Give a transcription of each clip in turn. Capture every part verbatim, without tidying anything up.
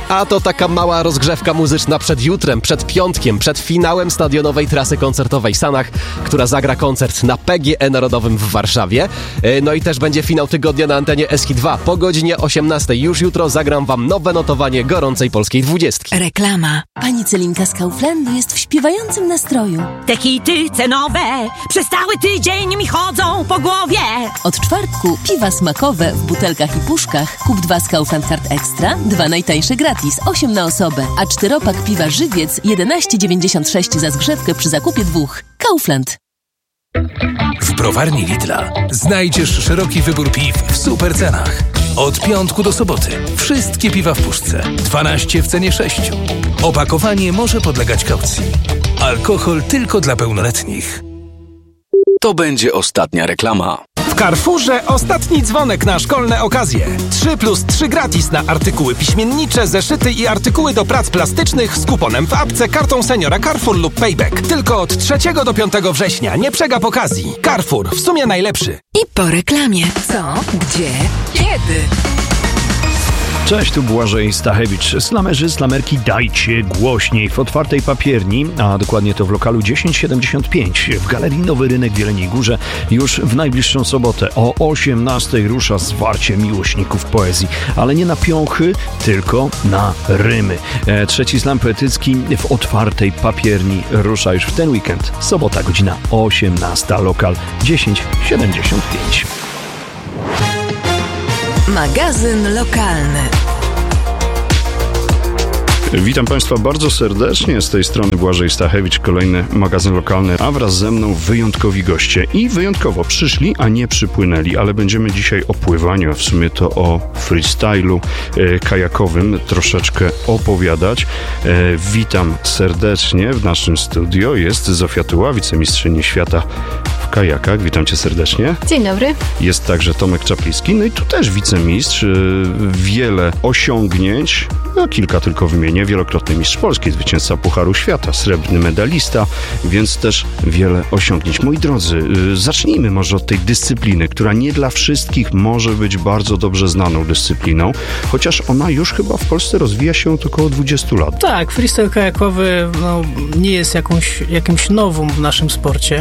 A to taka mała rozgrzewka muzyczna przed jutrem, przed piątkiem, przed finałem stadionowej trasy koncertowej Sanach, która zagra koncert na P G E Narodowym w Warszawie. No i też będzie finał tygodnia na antenie S K dwa po godzinie osiemnastej. Już jutro zagram wam nowe notowanie gorącej polskiej dwudziestki. Reklama. Pani Celinka z Kauflandu jest w śpiewającym nastroju. Te hity cenowe przez cały tydzień mi chodzą po głowie. Od czwartku piwa smakowe w butelkach i puszkach. Kup dwa z Kaufland Card Extra, dwa najtańsze gratis, osiem na osobę, a czteropak piwa Żywiec jedenaście dziewięćdziesiąt sześć za zgrzewkę przy zakupie dwóch. Kaufland. W browarni Lidla znajdziesz szeroki wybór piw w super cenach. Od piątku do soboty wszystkie piwa w puszce, dwanaście w cenie sześciu. Opakowanie może podlegać kaucji. Alkohol tylko dla pełnoletnich. To będzie ostatnia reklama. W Carrefourze ostatni dzwonek na szkolne okazje. trzy plus trzy gratis na artykuły piśmiennicze, zeszyty i artykuły do prac plastycznych z kuponem w apce, kartą seniora Carrefour lub Payback. Tylko od trzeciego do piątego września. Nie przegap okazji. Carrefour, w sumie najlepszy. I po reklamie. Co? Gdzie? Kiedy? Cześć, tu Błażej Stachewicz. Slamerzy, slamerki, dajcie głośniej w otwartej papierni, a dokładnie to w lokalu tysiąc siedemdziesiąt pięć w Galerii Nowy Rynek w Jeleniej Górze. Już w najbliższą sobotę o osiemnastej rusza zwarcie miłośników poezji, ale nie na piąchy, tylko na rymy. E, trzeci slam poetycki w otwartej papierni rusza już w ten weekend. Sobota, godzina osiemnasta, lokal tysiąc siedemdziesiąt pięć. Magazyn lokalny. Witam Państwa bardzo serdecznie, z tej strony Błażej Stachewicz, kolejny magazyn lokalny, a wraz ze mną wyjątkowi goście. I wyjątkowo przyszli, a nie przypłynęli, ale będziemy dzisiaj o pływaniu, a w sumie to o freestylu e, kajakowym troszeczkę opowiadać. E, witam serdecznie w naszym studio, jest Zofia Tuła, wicemistrzyni świata w kajakach. Witam Cię serdecznie. Dzień dobry. Jest także Tomek Czapliński, no i tu też wicemistrz, e, wiele osiągnięć, no kilka tylko wymienię. Wielokrotny mistrz Polski, zwycięzca Pucharu Świata, srebrny medalista, więc też wiele osiągnięć. Moi drodzy, zacznijmy może od tej dyscypliny, która nie dla wszystkich może być bardzo dobrze znaną dyscypliną, chociaż ona już chyba w Polsce rozwija się od około dwudziestu lat. Tak, freestyle kajakowy no, nie jest jakąś, jakimś nowum w naszym sporcie.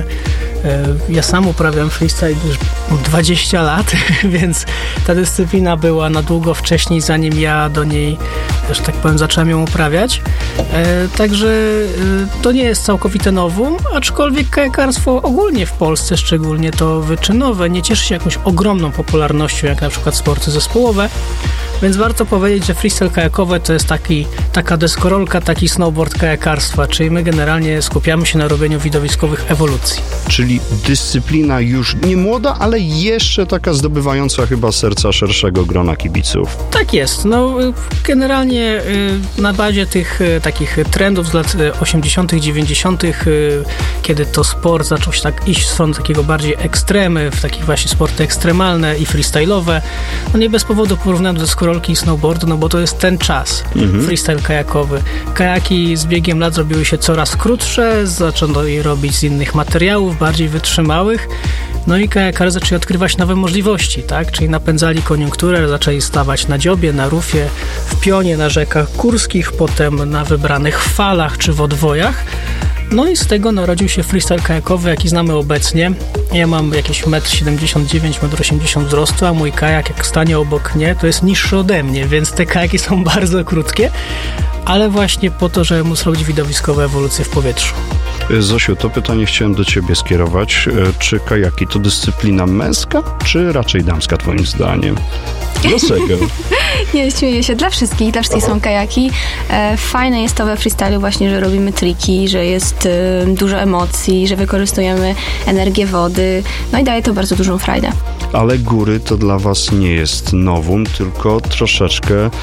Ja sam uprawiam freestyle już dwadzieścia lat, więc ta dyscyplina była na długo wcześniej, zanim ja do niej, że tak powiem, zacząłem ją uprawiać. E, także e, to nie jest całkowite nowum, aczkolwiek kajakarstwo ogólnie w Polsce, szczególnie to wyczynowe, nie cieszy się jakąś ogromną popularnością, jak na przykład sporty zespołowe. Więc warto powiedzieć, że freestyle kajakowe to jest taki, taka deskorolka, taki snowboard kajakarstwa, czyli my generalnie skupiamy się na robieniu widowiskowych ewolucji. Czyli Dyscyplina już nie młoda, ale jeszcze taka zdobywająca chyba serca szerszego grona kibiców. Tak jest. No, generalnie na bazie tych takich trendów z lat osiemdziesiątych, dziewięćdziesiątych, kiedy to sport zaczął się tak iść w stronę takiego bardziej ekstremy, w takich właśnie sporty ekstremalne i freestyle'owe, no nie bez powodu porównałem do deskorolki i snowboardu, no bo to jest ten czas, mhm. freestyle kajakowy. Kajaki z biegiem lat zrobiły się coraz krótsze, zaczęto je robić z innych materiałów, bardziej wytrzymałych, no i kajakarze zaczęli odkrywać nowe możliwości, tak? Czyli napędzali koniunkturę, zaczęli stawać na dziobie, na rufie, w pionie, na rzekach górskich, potem na wybranych falach czy w odwojach. No i z tego narodził się freestyle kajakowy, jaki znamy obecnie. Ja mam jakieś metr siedemdziesiąt dziewięć, metr osiemdziesiąt wzrostu, a mój kajak, jak stanie obok mnie, to jest niższy ode mnie, więc te kajaki są bardzo krótkie, ale właśnie po to, żeby móc robić widowiskowe ewolucje w powietrzu. Zosiu, to pytanie chciałem do Ciebie skierować. Czy kajaki to dyscyplina męska, czy raczej damska, Twoim zdaniem? Dlaczego? Nie, śmieję się. Dla wszystkich, dla wszystkich są kajaki. E, fajne jest to we freestylu właśnie, że robimy triki, że jest e, dużo emocji, że wykorzystujemy energię wody, no i daje to bardzo dużą frajdę. Ale góry to dla Was nie jest nowum, tylko troszeczkę e,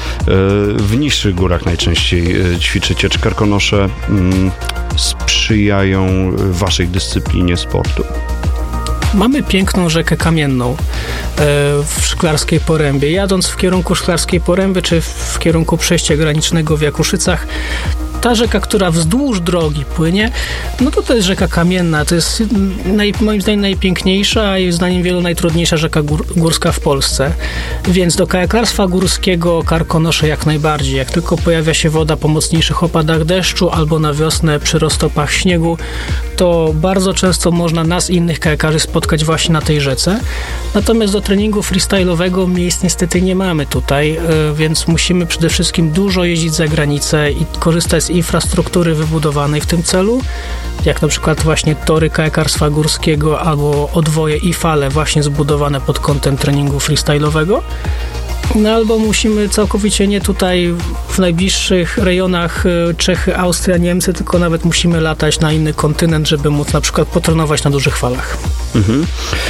w niższych górach najczęściej e, ćwiczycie. Czy karkonosze mm, sprzyjają Waszej dyscyplinie sportu? Mamy piękną rzekę kamienną e, w Szklarskiej Porębie. Jadąc w kierunku Szklarskiej Poręby, czy w kierunku przejścia granicznego w Jakuszycach, ta rzeka, która wzdłuż drogi płynie, no to to jest rzeka kamienna. To jest naj, moim zdaniem najpiękniejsza i zdaniem wielu najtrudniejsza rzeka gór, górska w Polsce. Więc do kajakarstwa górskiego Karkonosze jak najbardziej. Jak tylko pojawia się woda po mocniejszych opadach deszczu albo na wiosnę przy roztopach śniegu, to bardzo często można nas i innych kajakarzy spotkać właśnie na tej rzece. Natomiast do treningu freestyle'owego miejsc niestety nie mamy tutaj, więc musimy przede wszystkim dużo jeździć za granicę i korzystać z infrastruktury wybudowanej w tym celu, jak na przykład właśnie tory kajakarstwa górskiego albo odwoje i fale właśnie zbudowane pod kątem treningu freestyle'owego. No albo musimy całkowicie nie tutaj w najbliższych rejonach Czechy, Austria, Niemcy, tylko nawet musimy latać na inny kontynent, żeby móc na przykład potrenować na dużych falach. Mhm.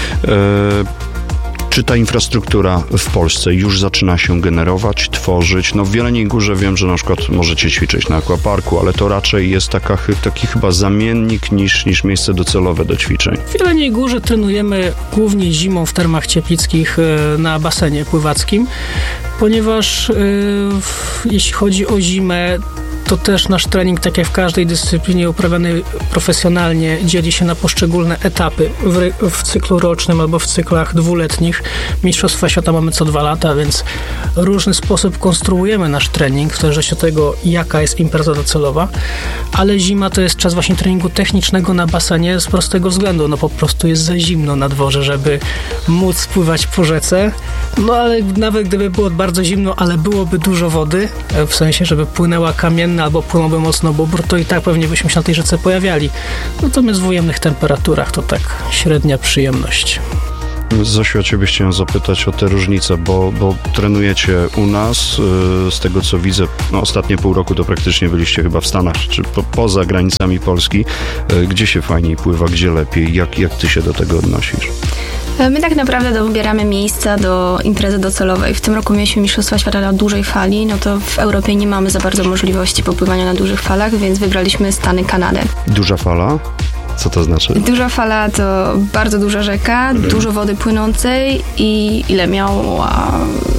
E- Czy ta infrastruktura w Polsce już zaczyna się generować, tworzyć? No w Jeleniej Górze wiem, że na przykład możecie ćwiczyć na aquaparku, ale to raczej jest taka, taki chyba zamiennik niż, niż miejsce docelowe do ćwiczeń. W Jeleniej Górze trenujemy głównie zimą w termach cieplickich na basenie pływackim, ponieważ yy, w, jeśli chodzi o zimę, to też nasz trening, tak jak w każdej dyscyplinie uprawiany profesjonalnie, dzieli się na poszczególne etapy w, w cyklu rocznym albo w cyklach dwuletnich. Mistrzostwa Świata mamy co dwa lata, więc w różny sposób konstruujemy nasz trening, w zależności od tego, jaka jest impreza docelowa, ale zima to jest czas właśnie treningu technicznego na basenie z prostego względu, no po prostu jest za zimno na dworze, żeby móc pływać po rzece, no ale nawet gdyby było bardzo zimno, ale byłoby dużo wody, w sensie, żeby płynęła kamienna albo płynąłby mocno bóbr, to i tak pewnie byśmy się na tej rzece pojawiali. Natomiast w ujemnych temperaturach to tak średnia przyjemność. Zosiu, ja ciebie chciałem zapytać o te różnice, bo, bo trenujecie u nas, yy, z tego co widzę, no ostatnie pół roku to praktycznie byliście chyba w Stanach, czy po, poza granicami Polski. Yy, gdzie się fajniej pływa, gdzie lepiej? Jak, jak ty się do tego odnosisz? My tak naprawdę dobieramy miejsca do imprezy docelowej. W tym roku mieliśmy Mistrzostwa Świata na dużej fali, no to w Europie nie mamy za bardzo możliwości popływania na dużych falach, więc wybraliśmy Stany, Kanadę. Duża fala? Co to znaczy? Duża fala to bardzo duża rzeka, mhm. dużo wody płynącej i ile miała...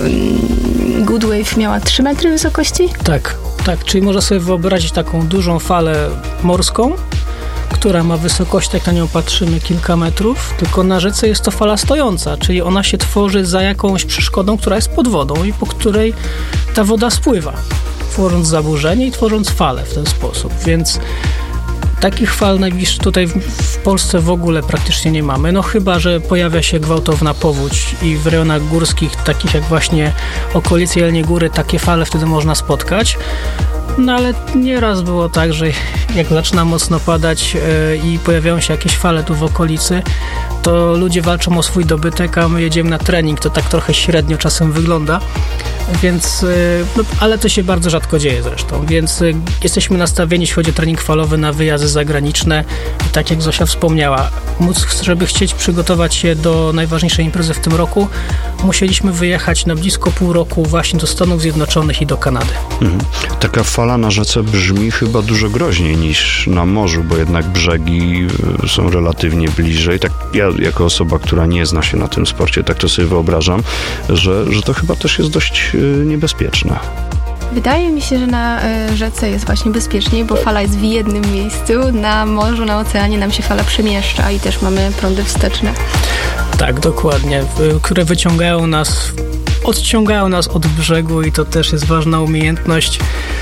Good Wave miała trzy metry wysokości? Tak, tak, czyli można sobie wyobrazić taką dużą falę morską, która ma wysokość, jak na nią patrzymy, kilka metrów, tylko na rzece jest to fala stojąca, czyli ona się tworzy za jakąś przeszkodą, która jest pod wodą i po której ta woda spływa, tworząc zaburzenie i tworząc falę w ten sposób, więc takich fal najbliższych tutaj w, w Polsce w ogóle praktycznie nie mamy, no chyba że pojawia się gwałtowna powódź i w rejonach górskich, takich jak właśnie okolice Jeleniej Góry, takie fale wtedy można spotkać. No ale nieraz było tak, że jak zaczyna mocno padać yy, i pojawiają się jakieś fale tu w okolicy, to ludzie walczą o swój dobytek, a my jedziemy na trening. To tak trochę średnio czasem wygląda, więc, yy, no, ale to się bardzo rzadko dzieje zresztą, więc yy, jesteśmy nastawieni, jeśli chodzi o trening falowy, na wyjazdy zagraniczne. I tak jak Zosia wspomniała, móc, żeby chcieć przygotować się do najważniejszej imprezy w tym roku, musieliśmy wyjechać na blisko pół roku właśnie do Stanów Zjednoczonych i do Kanady. Mhm. Taka fala na rzece brzmi chyba dużo groźniej niż na morzu, bo jednak brzegi są relatywnie bliżej. Tak ja jako osoba, która nie zna się na tym sporcie, tak to sobie wyobrażam, że, że to chyba też jest dość niebezpieczne. Wydaje mi się, że na rzece jest właśnie bezpieczniej, bo fala jest w jednym miejscu. Na morzu, na oceanie nam się fala przemieszcza i też mamy prądy wsteczne. Tak, dokładnie, które wyciągają nas, odciągają nas od brzegu i to też jest ważna umiejętność,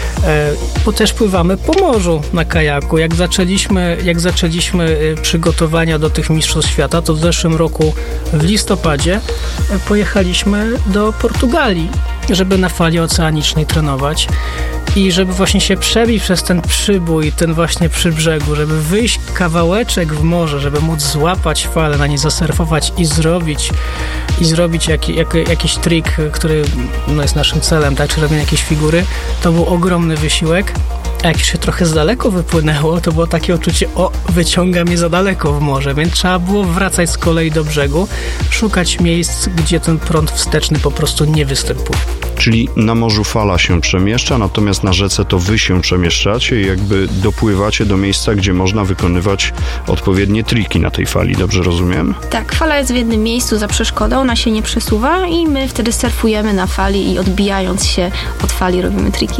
bo też pływamy po morzu na kajaku. Jak zaczęliśmy, jak zaczęliśmy przygotowania do tych Mistrzostw Świata, to w zeszłym roku w listopadzie pojechaliśmy do Portugalii, żeby na fali oceanicznej trenować i żeby właśnie się przebić przez ten przybój, ten właśnie przy brzegu, żeby wyjść kawałeczek w morze, żeby móc złapać falę, na niej zasurfować i zrobić i zrobić jak, jak, jakiś trik, który no, jest naszym celem, tak, czy robienie jakiejś figury, to był ogromny wysiłek. A jak się trochę z daleko wypłynęło, to było takie uczucie, o, wyciąga mnie za daleko w morze, więc trzeba było wracać z kolei do brzegu, szukać miejsc, gdzie ten prąd wsteczny po prostu nie występuje. Czyli na morzu fala się przemieszcza, natomiast na rzece to wy się przemieszczacie i jakby dopływacie do miejsca, gdzie można wykonywać odpowiednie triki na tej fali, dobrze rozumiem? Tak, fala jest w jednym miejscu za przeszkodą, ona się nie przesuwa i my wtedy surfujemy na fali i odbijając się od fali robimy triki.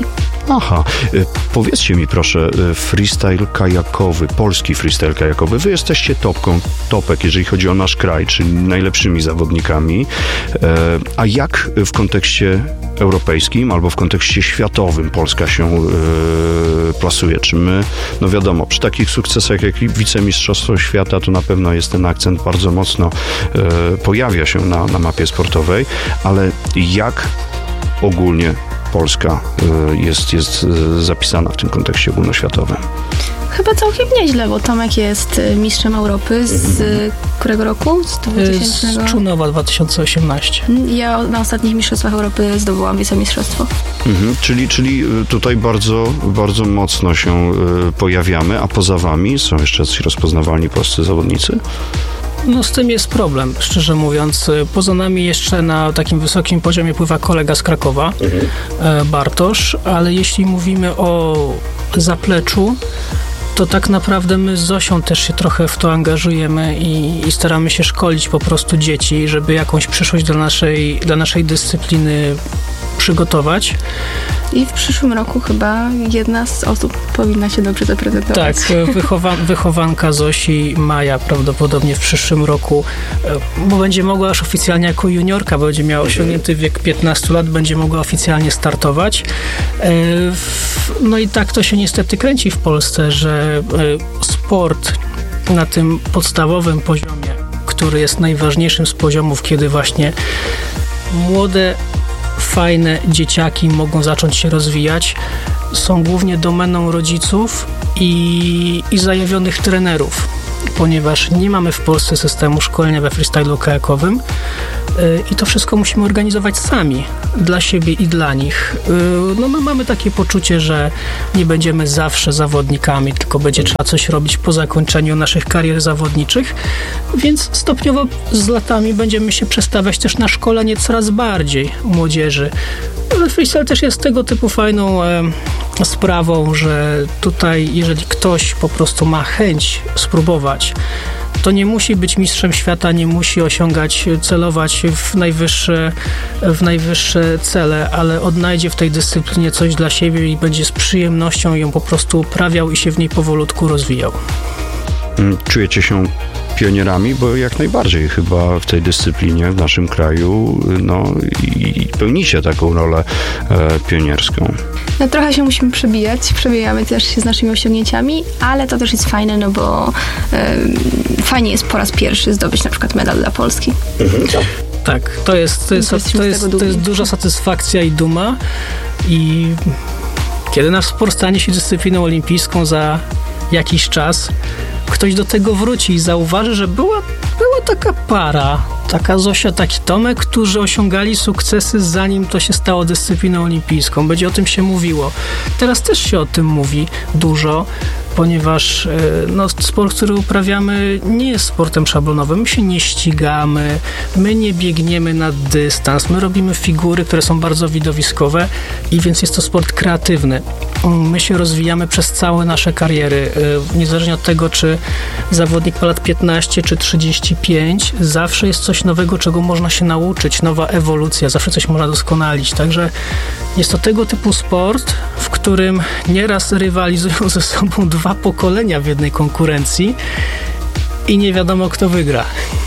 Aha. Powiedzcie mi proszę, freestyle kajakowy, polski freestyle kajakowy, wy jesteście topką, topek, jeżeli chodzi o nasz kraj, czyli najlepszymi zawodnikami. A jak w kontekście europejskim albo w kontekście światowym Polska się plasuje? Czy my, no wiadomo, przy takich sukcesach jak wicemistrzostwo świata, to na pewno jest ten akcent bardzo mocno pojawia się na, na mapie sportowej, ale jak ogólnie Polska jest, jest zapisana w tym kontekście ogólnoświatowym? Chyba całkiem nieźle, bo Tomek jest mistrzem Europy z mhm. którego roku? Z dwutysięcznego? Z Czunowa dwa tysiące osiemnaście. Ja na ostatnich mistrzostwach Europy zdobyłam wicemistrzostwo. Mhm. Czyli, czyli tutaj bardzo, bardzo mocno się pojawiamy, a poza wami są jeszcze jacyś rozpoznawalni polscy zawodnicy? No z tym jest problem, szczerze mówiąc. Poza nami jeszcze na takim wysokim poziomie pływa kolega z Krakowa, mhm. Bartosz, ale jeśli mówimy o zapleczu, to tak naprawdę my z Zosią też się trochę w to angażujemy i, i staramy się szkolić po prostu dzieci, żeby jakąś przyszłość dla naszej, dla naszej dyscypliny przygotować. I w przyszłym roku chyba jedna z osób powinna się dobrze zaprezentować. Tak, wychowa- wychowanka Zosi, Maja, prawdopodobnie w przyszłym roku, bo będzie mogła już oficjalnie jako juniorka, bo będzie miała osiągnięty wiek piętnaście lat, będzie mogła oficjalnie startować. No i tak to się niestety kręci w Polsce, że sport na tym podstawowym poziomie, który jest najważniejszym z poziomów, kiedy właśnie młode fajne dzieciaki mogą zacząć się rozwijać, są głównie domeną rodziców i, i zajawionych trenerów, ponieważ nie mamy w Polsce systemu szkolenia we freestylu kajakowym yy, i to wszystko musimy organizować sami, dla siebie i dla nich. Yy, no my mamy takie poczucie, że nie będziemy zawsze zawodnikami, tylko będzie trzeba coś robić po zakończeniu naszych karier zawodniczych, więc stopniowo z latami będziemy się przestawiać też na szkolenie coraz bardziej młodzieży. Ale freestyle też jest tego typu fajną e, sprawą, że tutaj jeżeli ktoś po prostu ma chęć spróbować, to nie musi być mistrzem świata, nie musi osiągać, celować w najwyższe, w najwyższe cele, ale odnajdzie w tej dyscyplinie coś dla siebie i będzie z przyjemnością ją po prostu uprawiał i się w niej powolutku rozwijał. Czujecie się pionierami, bo jak najbardziej chyba w tej dyscyplinie w naszym kraju no i pełnicie taką rolę e, pionierską. No trochę się musimy przebijać, przebijamy też się z naszymi osiągnięciami, ale to też jest fajne, no bo e, fajnie jest po raz pierwszy zdobyć na przykład medal dla Polski. Mhm. Tak, to jest, to jest, to jest, to jest, to jest duża satysfakcja i duma i kiedy nasz sport stanie się dyscypliną olimpijską za jakiś czas, ktoś do tego wróci i zauważy, że była, była taka para, taka Zosia, taki Tomek, którzy osiągali sukcesy, zanim to się stało dyscypliną olimpijską. Będzie o tym się mówiło. Teraz też się o tym mówi dużo, ponieważ no, sport, który uprawiamy, nie jest sportem szablonowym. My się nie ścigamy, my nie biegniemy na dystans, my robimy figury, które są bardzo widowiskowe i więc jest to sport kreatywny. My się rozwijamy przez całe nasze kariery. Niezależnie od tego, czy zawodnik ma lat piętnaście czy trzydzieści pięć, zawsze jest coś nowego, czego można się nauczyć, nowa ewolucja, zawsze coś można doskonalić. Także jest to tego typu sport, w którym nieraz rywalizują ze sobą dwa pokolenia w jednej konkurencji i nie wiadomo, kto wygra.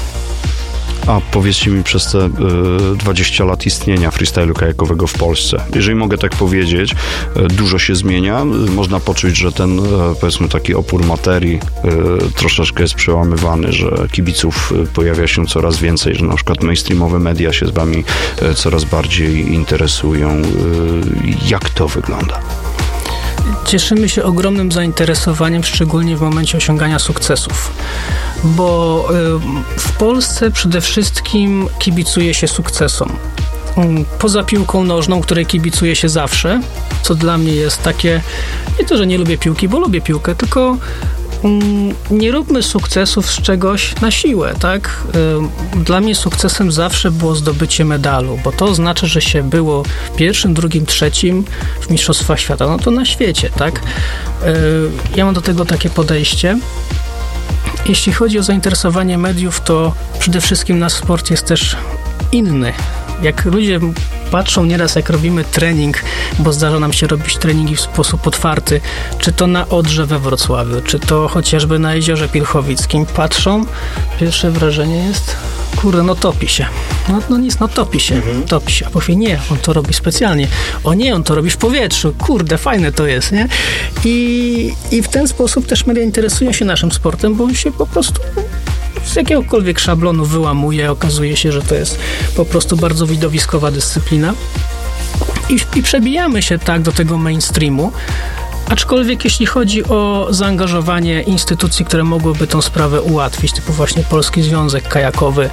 A powiedzcie mi, przez te y, dwadzieścia lat istnienia freestylu kajakowego w Polsce, jeżeli mogę tak powiedzieć, y, dużo się zmienia. Y, można poczuć, że ten, y, powiedzmy, taki opór materii y, troszeczkę jest przełamywany, że kibiców y, pojawia się coraz więcej, że na przykład mainstreamowe media się z wami y, coraz bardziej interesują. Y, jak to wygląda? Cieszymy się ogromnym zainteresowaniem, szczególnie w momencie osiągania sukcesów, bo w Polsce przede wszystkim kibicuje się sukcesom. Poza piłką nożną, której kibicuje się zawsze, co dla mnie jest takie, nie to, że nie lubię piłki, bo lubię piłkę, tylko nie róbmy sukcesów z czegoś na siłę, tak? Dla mnie sukcesem zawsze było zdobycie medalu, bo to oznacza, że się było pierwszym, drugim, trzecim w Mistrzostwach Świata. No to na świecie, tak? Ja mam do tego takie podejście. Jeśli chodzi o zainteresowanie mediów, to przede wszystkim nasz sport jest też inny. Jak ludzie patrzą nieraz, jak robimy trening, bo zdarza nam się robić treningi w sposób otwarty, czy to na Odrze we Wrocławiu, czy to chociażby na Jeziorze Pilchowickim, patrzą, pierwsze wrażenie jest, kurde, no topi się. No, no nic, no topi się, mhm. topi się. A powie, nie, on to robi specjalnie. O nie, on to robi w powietrzu. Kurde, fajne to jest, nie? I, i w ten sposób też media interesują się naszym sportem, bo on się po prostu z jakiegokolwiek szablonu wyłamuje. Okazuje się, że to jest po prostu bardzo widowiskowa dyscyplina. I, i przebijamy się tak do tego mainstreamu. Aczkolwiek jeśli chodzi o zaangażowanie instytucji, które mogłyby tą sprawę ułatwić, typu właśnie Polski Związek Kajakowy,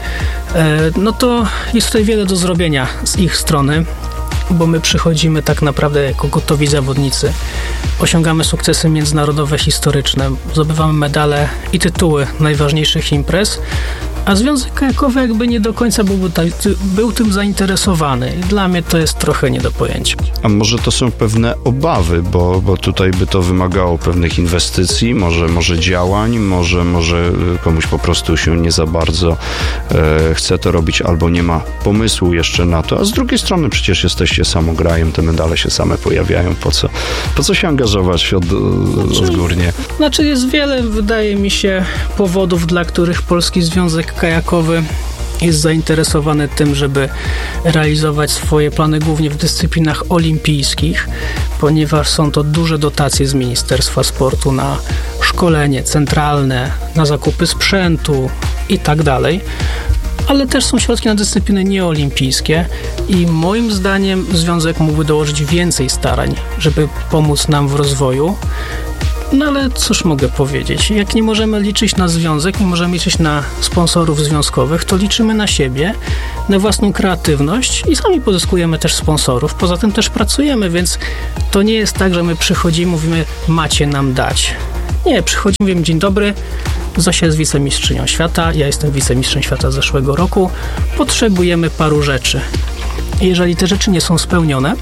no to jest tutaj wiele do zrobienia z ich strony, bo my przychodzimy tak naprawdę jako gotowi zawodnicy. Osiągamy sukcesy międzynarodowe, historyczne, zdobywamy medale i tytuły najważniejszych imprez, a Związek Kajakowy jakby nie do końca był, był tym zainteresowany. I dla mnie to jest trochę nie do pojęcia. A może to są pewne obawy, bo, bo tutaj by to wymagało pewnych inwestycji, może, może działań, może, może komuś po prostu się nie za bardzo e, chce to robić, albo nie ma pomysłu jeszcze na to, a z drugiej strony przecież jesteście samograjem, te medale się same pojawiają, po co, po co się angażować od, odgórnie? Znaczy jest wiele, wydaje mi się, powodów, dla których Polski Związek Kajakowy jest zainteresowany tym, żeby realizować swoje plany głównie w dyscyplinach olimpijskich, ponieważ są to duże dotacje z Ministerstwa Sportu na szkolenie centralne, na zakupy sprzętu i tak dalej. Ale też są środki na dyscypliny nieolimpijskie i moim zdaniem Związek mógłby dołożyć więcej starań, żeby pomóc nam w rozwoju. No ale cóż mogę powiedzieć? Jak nie możemy liczyć na związek, nie możemy liczyć na sponsorów związkowych, to liczymy na siebie, na własną kreatywność i sami pozyskujemy też sponsorów. Poza tym też pracujemy, więc to nie jest tak, że my przychodzimy, mówimy, macie nam dać. Nie, przychodzimy, mówimy, dzień dobry, Zosia jest wicemistrzynią świata, ja jestem wicemistrzem świata z zeszłego roku, potrzebujemy paru rzeczy. Jeżeli te rzeczy nie są spełnione,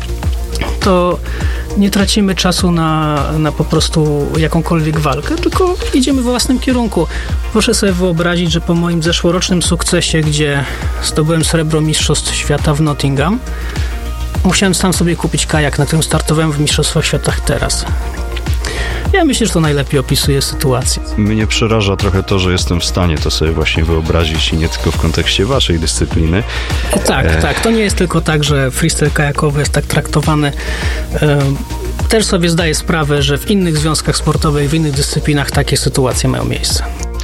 to nie tracimy czasu na, na po prostu jakąkolwiek walkę, tylko idziemy w własnym kierunku. Proszę sobie wyobrazić, że po moim zeszłorocznym sukcesie, gdzie zdobyłem srebro mistrzostw świata w Nottingham, musiałem sam sobie kupić kajak, na którym startowałem w mistrzostwach świata teraz. Ja myślę, że to najlepiej opisuje sytuację. Mnie przeraża trochę to, że jestem w stanie to sobie właśnie wyobrazić i nie tylko w kontekście waszej dyscypliny. Tak, e... tak. To nie jest tylko tak, że freestyle kajakowy jest tak traktowany. E... Też sobie zdaję sprawę, że w innych związkach sportowych, w innych dyscyplinach takie sytuacje mają miejsce.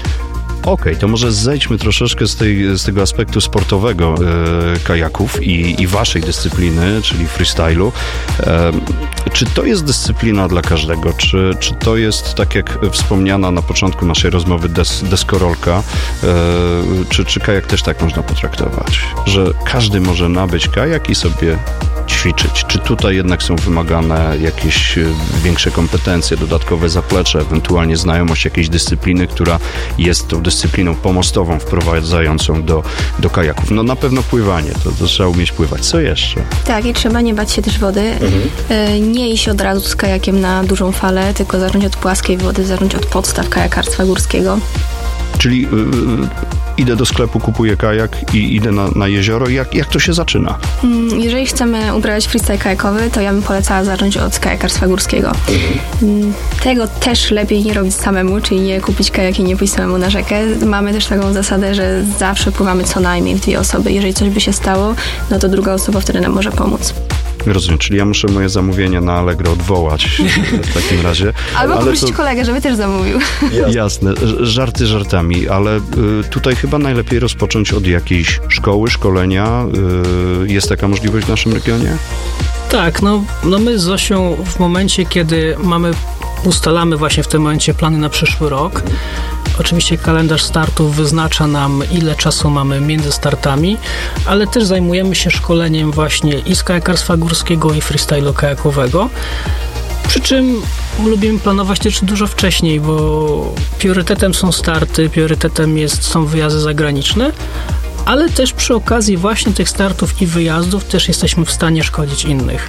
Okej, okay, to może zejdźmy troszeczkę z, tej, z tego aspektu sportowego e, kajaków i, i waszej dyscypliny, czyli freestylu. E, czy to jest dyscyplina dla każdego? Czy, czy to jest, tak jak wspomniana na początku naszej rozmowy, des, deskorolka? E, czy, czy kajak też tak można potraktować? Że każdy może nabyć kajak i sobie ćwiczyć? Czy tutaj jednak są wymagane jakieś większe kompetencje, dodatkowe zaplecze, ewentualnie znajomość jakiejś dyscypliny, która jest tą dyscypliną pomostową wprowadzającą do, do kajaków? No na pewno pływanie, to, to trzeba umieć pływać. Co jeszcze? Tak, i trzeba nie bać się też wody. Mhm. Nie iść od razu z kajakiem na dużą falę, tylko zacząć od płaskiej wody, zacząć od podstaw kajakarstwa górskiego. Czyli yy, idę do sklepu, kupuję kajak i idę na, na jezioro. Jak, jak to się zaczyna? Jeżeli chcemy uprawiać freestyle kajakowy, to ja bym polecała zacząć od kajakarstwa górskiego. Mhm. Tego też lepiej nie robić samemu, czyli nie kupić kajak i nie pójść samemu na rzekę. Mamy też taką zasadę, że zawsze pływamy co najmniej w dwie osoby. Jeżeli coś by się stało, no to druga osoba wtedy nam może pomóc. Rozumiem, czyli ja muszę moje zamówienie na Allegro odwołać w takim razie. Albo poprosić to... kolegę, żeby też zamówił. Jasne, żarty żartami, ale y, tutaj chyba najlepiej rozpocząć od jakiejś szkoły, szkolenia. Y, jest taka możliwość w naszym regionie? Tak, no, no my z Zosią w momencie, kiedy mamy, ustalamy właśnie w tym momencie plany na przyszły rok. Oczywiście kalendarz startów wyznacza nam, ile czasu mamy między startami, ale też zajmujemy się szkoleniem właśnie i z kajakarstwa górskiego, i freestylu kajakowego. Przy czym lubimy planować też dużo wcześniej, bo priorytetem są starty, priorytetem jest, są wyjazdy zagraniczne, ale też przy okazji właśnie tych startów i wyjazdów też jesteśmy w stanie szkolić innych.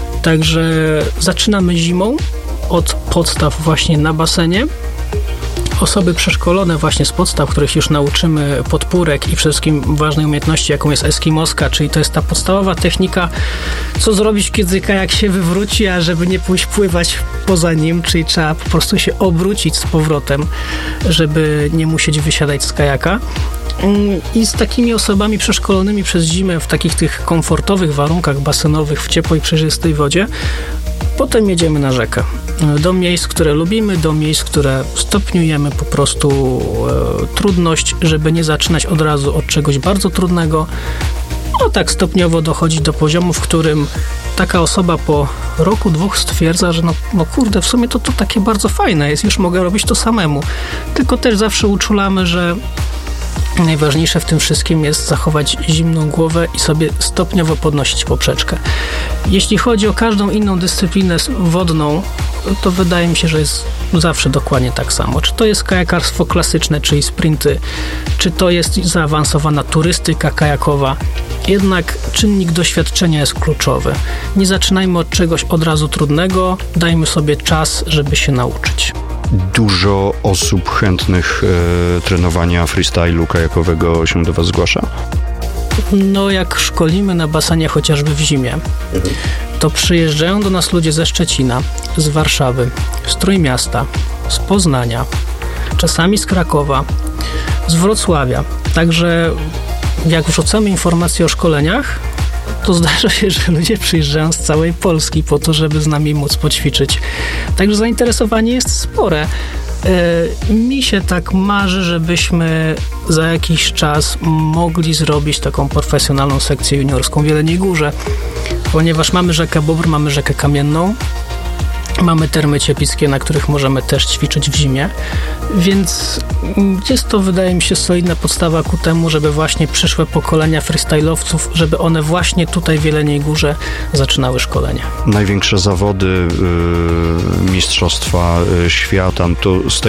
Także zaczynamy zimą od podstaw właśnie na basenie, osoby przeszkolone właśnie z podstaw, których już nauczymy podpórek i przede wszystkim ważnej umiejętności, jaką jest eskimoska, czyli to jest ta podstawowa technika, co zrobić, kiedy kajak się wywróci, a żeby nie pójść pływać poza nim, czyli trzeba po prostu się obrócić z powrotem, żeby nie musieć wysiadać z kajaka. I z takimi osobami przeszkolonymi przez zimę w takich tych komfortowych warunkach basenowych, w ciepłej, przejrzystej wodzie, potem jedziemy na rzekę. Do miejsc, które lubimy, do miejsc, które stopniujemy po prostu e, trudność, żeby nie zaczynać od razu od czegoś bardzo trudnego. No tak stopniowo dochodzi do poziomu, w którym taka osoba po roku, dwóch stwierdza, że no, no kurde, w sumie to, to takie bardzo fajne jest, już mogę robić to samemu. Tylko też zawsze uczulamy, że najważniejsze w tym wszystkim jest zachować zimną głowę i sobie stopniowo podnosić poprzeczkę. Jeśli chodzi o każdą inną dyscyplinę wodną, to wydaje mi się, że jest zawsze dokładnie tak samo. Czy to jest kajakarstwo klasyczne, czyli sprinty, czy to jest zaawansowana turystyka kajakowa, jednak czynnik doświadczenia jest kluczowy. Nie zaczynajmy od czegoś od razu trudnego, dajmy sobie czas, żeby się nauczyć. Dużo osób chętnych e, trenowania freestylu kajakowego się do was zgłasza? No jak szkolimy na basenie chociażby w zimie, to przyjeżdżają do nas ludzie ze Szczecina, z Warszawy, z Trójmiasta, z Poznania, czasami z Krakowa, z Wrocławia. Także jak wrzucamy informacje o szkoleniach, to zdarza się, że ludzie przyjeżdżają z całej Polski po to, żeby z nami móc poćwiczyć. Także zainteresowanie jest spore. E, mi się tak marzy, żebyśmy za jakiś czas mogli zrobić taką profesjonalną sekcję juniorską w Jeleniej Górze, ponieważ mamy rzekę Bóbr, mamy rzekę Kamienną, mamy termy cieplickie, na których możemy też ćwiczyć w zimie, więc jest to, wydaje mi się, solidna podstawa ku temu, żeby właśnie przyszłe pokolenia freestylowców, żeby one właśnie tutaj w Jeleniej Górze zaczynały szkolenie. Największe zawody, y, mistrzostwa y, świata, to z tego